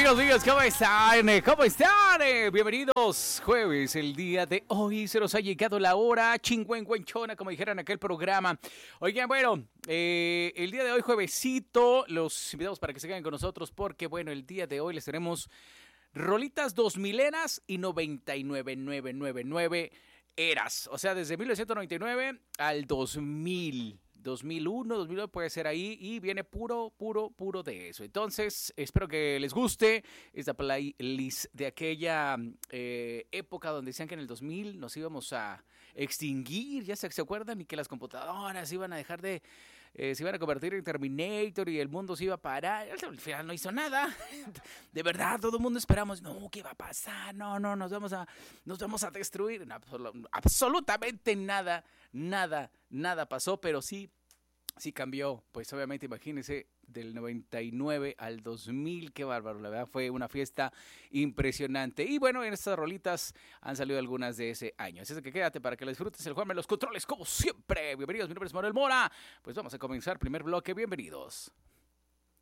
Amigos míos, ¿cómo están? ¿Cómo están? Bienvenidos. Jueves, el día de hoy se nos ha llegado la hora chingüengüenchona, como dijeron en aquel programa. Oigan, bueno, el día de hoy, juevesito, los invitamos para que se queden con nosotros porque, bueno, el día de hoy les tenemos rolitas 2000eras y 99999 eras. O sea, desde 1999 al 2000. 2001, 2002 puede ser ahí y viene puro de eso. Entonces, espero que les guste esta playlist de aquella época donde decían que en el 2000 nos íbamos a extinguir, ya se acuerdan, y que las computadoras iban a dejar de, se iban a convertir en Terminator y el mundo se iba a parar. Al final no hizo nada. De verdad, todo el mundo esperamos, no, ¿qué va a pasar? No, nos vamos a destruir. No, absolutamente nada pasó, pero sí cambió. Pues obviamente, imagínense, del 99 al 2000, qué bárbaro, la verdad fue una fiesta impresionante. Y bueno, en estas rolitas han salido algunas de ese año. Así es que quédate para que la disfrutes. El Juanme los controles, como siempre. Bienvenidos, mi nombre es Manuel Mora. Pues vamos a comenzar primer bloque, bienvenidos.